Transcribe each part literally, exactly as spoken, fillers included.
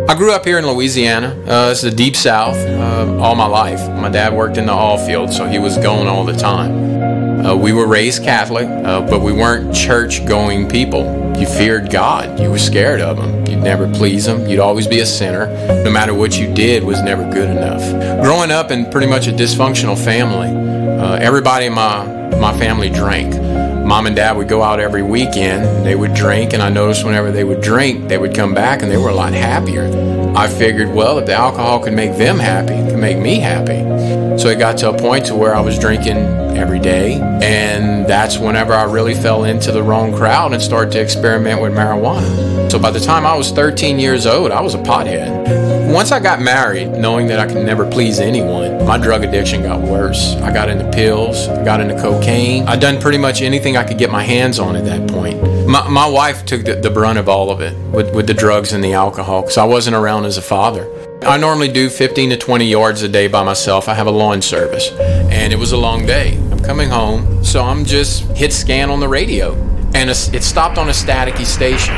I grew up here in Louisiana. Uh, it's the deep south uh, all my life. My dad worked in the oil field, so he was going all the time. Uh, we were raised Catholic, uh, but we weren't church-going people. You feared God. You were scared of Him. You'd never please Him. You'd always be a sinner. No matter what you did was never good enough. Growing up in pretty much a dysfunctional family, uh, everybody in my, my family drank. Mom and Dad would go out every weekend. They would drink, and I noticed whenever they would drink, they would come back and they were a lot happier. I figured, well, if the alcohol could make them happy, it could make me happy. So it got to a point to where I was drinking every day, and that's whenever I really fell into the wrong crowd and started to experiment with marijuana. So by the time I was thirteen years old, I was a pothead. Once I got married, knowing that I could never please anyone, my drug addiction got worse. I got into pills, I got into cocaine. I'd done pretty much anything I could get my hands on at that point. My, my wife took the, the brunt of all of it with, with the drugs and the alcohol, because I wasn't around as a father. I normally do fifteen to twenty yards a day by myself. I have a lawn service, and it was a long day. I'm coming home, so I'm just hit scan on the radio, and it stopped on a staticky station.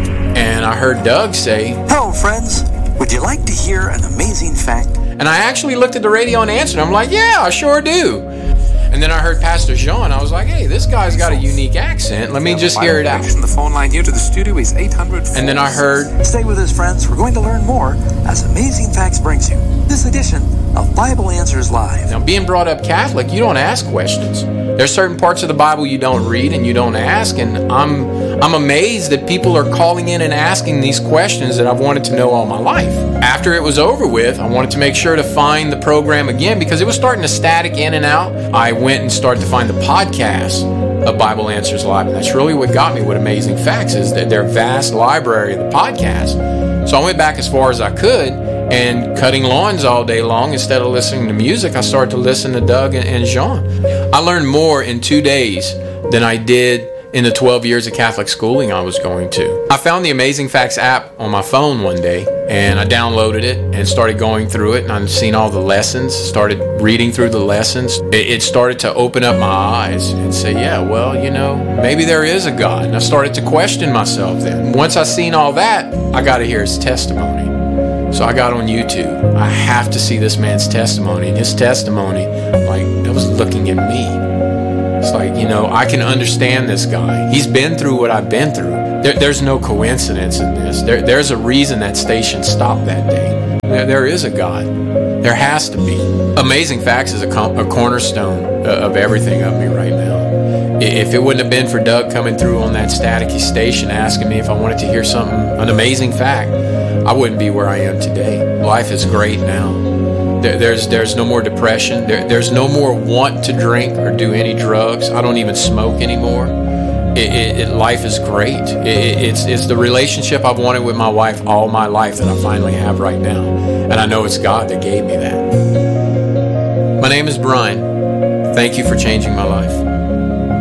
And I heard Doug say, "Hello, friends. Would you like to hear an amazing fact?" And I actually looked at the radio and answered. I'm like, yeah, I sure do. And then I heard Pastor Jean. I was like, hey, this guy's got a unique accent. Let me just hear it out. The phone line here to the studio is eight hundred. And then I heard, "Stay with us, friends. We're going to learn more as Amazing Facts brings you this edition of Bible Answers Live." Now, being brought up Catholic, you don't ask questions. There's certain parts of the Bible you don't read and you don't ask, and I'm I'm amazed that people are calling in and asking these questions that I've wanted to know all my life. After it was over with, I wanted to make sure to find the program again because it was starting to static in and out. I went and started to find the podcast of Bible Answers Live, and that's really what got me with Amazing Facts, is that their vast library of the podcast. So I went back as far as I could, and cutting lawns all day long, instead of listening to music, I started to listen to Doug and, and Jean. I learned more in two days than I did in the twelve years of Catholic schooling I was going to. I found the Amazing Facts app on my phone one day, and I downloaded it and started going through it, and I've seen all the lessons, started reading through the lessons. It, it started to open up my eyes and say, yeah, well, you know, maybe there is a God. And I started to question myself then. Once I seen all that, I got to hear his testimony. So I got on YouTube. I have to see this man's testimony. And his testimony, like, it was looking at me. It's like, you know, I can understand this guy. He's been through what I've been through. There, there's no coincidence in this. There, there's a reason that station stopped that day. There, there is a God. There has to be. Amazing Facts is a, com- a cornerstone of everything of me right now. If it wouldn't have been for Doug coming through on that staticky station asking me if I wanted to hear something, an amazing fact, I wouldn't be where I am today. Life is great now. There, there's there's no more depression. There, there's no more want to drink or do any drugs. I don't even smoke anymore. It, it, it, life is great. It, it, it's, it's the relationship I've wanted with my wife all my life that I finally have right now. And I know it's God that gave me that. My name is Brian. Thank you for changing my life.